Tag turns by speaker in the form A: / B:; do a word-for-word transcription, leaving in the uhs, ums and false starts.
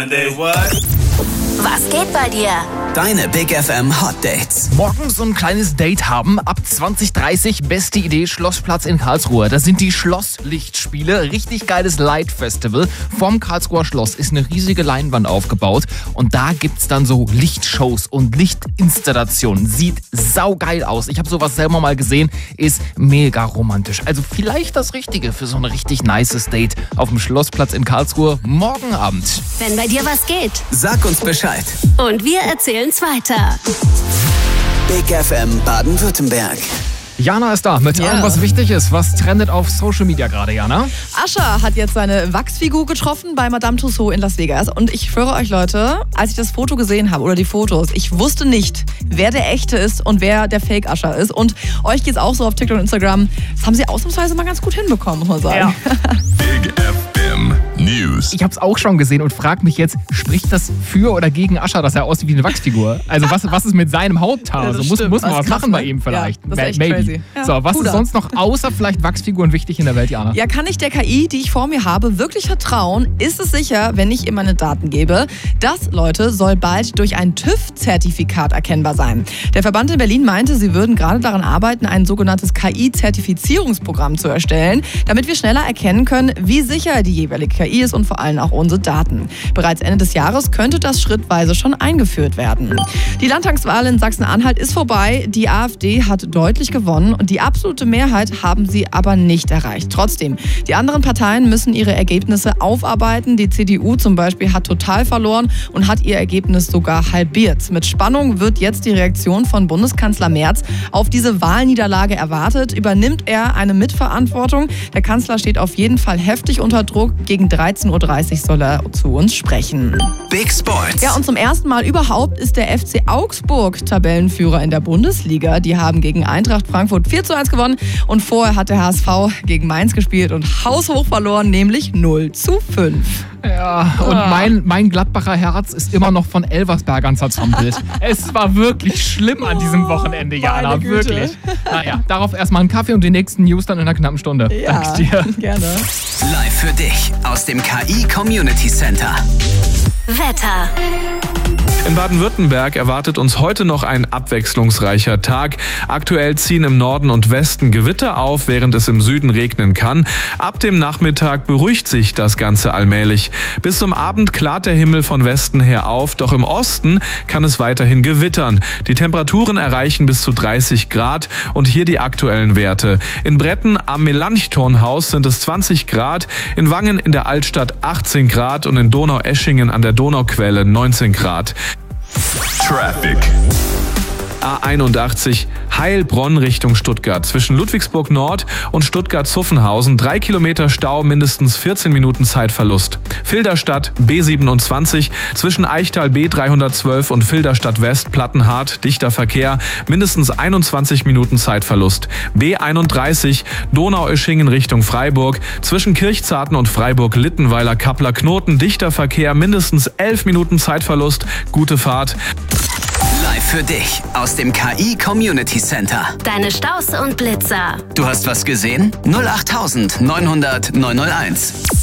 A: Was geht bei dir?
B: Deine Big F M Hot Dates.
C: Morgens so ein kleines Date haben. Ab zwanzig dreißig, beste Idee, Schlossplatz in Karlsruhe. Das sind die Schlosslichtspiele. Richtig geiles Light-Festival. Vorm Karlsruher Schloss ist eine riesige Leinwand aufgebaut. Und da gibt's dann so Lichtshows und Lichtinstallationen. Sieht saugeil aus. Ich habe sowas selber mal gesehen. Ist mega romantisch. Also vielleicht das Richtige für so ein richtig nices Date auf dem Schlossplatz in Karlsruhe morgen Abend.
A: Wenn bei dir was geht.
B: Sag uns Bescheid.
A: Und wir erzählen's weiter.
B: Big F M Baden-Württemberg.
C: Jana ist da mit
D: Ja.
C: allem, was wichtig ist. Was trendet auf Social Media gerade, Jana?
D: Usher hat jetzt seine Wachsfigur getroffen bei Madame Tussauds in Las Vegas. Und ich schwöre euch, Leute, als ich das Foto gesehen habe oder die Fotos, ich wusste nicht, wer der echte ist und wer der Fake Usher ist. Und euch geht's auch so auf TikTok und Instagram. Das haben sie ausnahmsweise mal ganz gut hinbekommen, muss man sagen.
C: Ja.
E: Big F M News.
C: Ich habe es auch schon gesehen und frage mich jetzt, spricht das für oder gegen Usher, dass er aussieht wie eine Wachsfigur? Also was, was ist mit seinem Hauthaar?
D: Ja, das
C: so muss,
D: stimmt.
C: muss man
D: Das
C: was
D: ist krass,
C: machen bei
D: ne?
C: ihm vielleicht.
D: Ja, das ist echt
C: Maybe.
D: crazy. Ja,
C: So, was
D: Puder.
C: ist sonst noch außer vielleicht Wachsfiguren wichtig in der Welt, Jana?
D: Ja, kann ich der K I, die ich vor mir habe, wirklich vertrauen? Ist es sicher, wenn ich ihr meine Daten gebe? Das, Leute, soll bald durch ein TÜV-Zertifikat erkennbar sein. Der Verband in Berlin meinte, sie würden gerade daran arbeiten, ein sogenanntes K I-Zertifizierungsprogramm zu erstellen, damit wir schneller erkennen können, wie sicher die jeweilige K I ist und vor allem auch unsere Daten. Bereits Ende des Jahres könnte das schrittweise schon eingeführt werden. Die Landtagswahl in Sachsen-Anhalt ist vorbei. Die AfD hat deutlich gewonnen und die absolute Mehrheit haben sie aber nicht erreicht. Trotzdem, die anderen Parteien müssen ihre Ergebnisse aufarbeiten. Die C D U zum Beispiel hat total verloren und hat ihr Ergebnis sogar halbiert. Mit Spannung wird jetzt die Reaktion von Bundeskanzler Merz auf diese Wahlniederlage erwartet. Übernimmt er eine Mitverantwortung? Der Kanzler steht auf jeden Fall heftig unter Druck. Gegen dreizehn Uhr dreißig soll er zu uns sprechen.
B: Big Sports.
D: Ja, und zum ersten Mal überhaupt ist der F C Augsburg Tabellenführer in der Bundesliga. Die haben gegen Eintracht Frankfurt vier zu eins gewonnen und vorher hat der H S V gegen Mainz gespielt und haushoch verloren, nämlich null zu fünf.
C: Ja, und
D: Ah.
C: mein, mein Gladbacher Herz ist immer noch von Elversbergern zertrampelt. Es war wirklich schlimm an diesem Wochenende, Jana,
D: meine Güte.
C: wirklich. Naja, darauf erstmal einen Kaffee und die nächsten News dann in einer knappen Stunde. Danke dir.
D: Gerne.
B: Live für dich aus dem K I Community Center.
A: Wetter.
F: In Baden-Württemberg erwartet uns heute noch ein abwechslungsreicher Tag. Aktuell ziehen im Norden und Westen Gewitter auf, während es im Süden regnen kann. Ab dem Nachmittag beruhigt sich das Ganze allmählich. Bis zum Abend klart der Himmel von Westen her auf, doch im Osten kann es weiterhin gewittern. Die Temperaturen erreichen bis zu dreißig Grad und hier die aktuellen Werte. In Bretten am Melanchthonhaus sind es zwanzig Grad, in Wangen in der Altstadt achtzehn Grad und in Donaueschingen an der Donauquelle neunzehn Grad.
E: Traffic.
F: A einundachtzig Heilbronn Richtung Stuttgart. Zwischen Ludwigsburg Nord und Stuttgart-Zuffenhausen drei Kilometer Stau, mindestens vierzehn Minuten Zeitverlust. Filderstadt B siebenundzwanzig zwischen Eichtal B dreihundertzwölf und Filderstadt West Plattenhardt dichter Verkehr, mindestens einundzwanzig Minuten Zeitverlust. B einunddreißig Donaueschingen Richtung Freiburg zwischen Kirchzarten und Freiburg-Littenweiler Kappler Knoten dichter Verkehr, mindestens elf Minuten Zeitverlust. Gute Fahrt.
B: Live für dich aus dem K I Community Center.
A: Deine Staus und Blitzer.
B: Du hast was gesehen? null acht neunhundert neunhunderт neunhunderteins.